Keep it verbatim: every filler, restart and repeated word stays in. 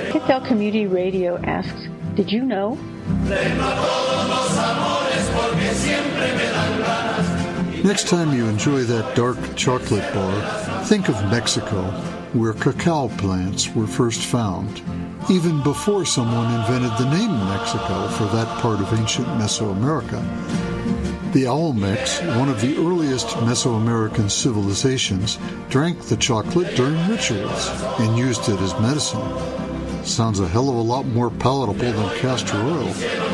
Hitzell Community Radio asks, did you know? Next time you enjoy that dark chocolate bar, think of Mexico, where cacao plants were first found, even before someone invented the name Mexico for that part of ancient Mesoamerica. The Olmecs, one of the earliest Mesoamerican civilizations, drank the chocolate during rituals and used it as medicine. Sounds a hell of a lot more palatable than castor oil.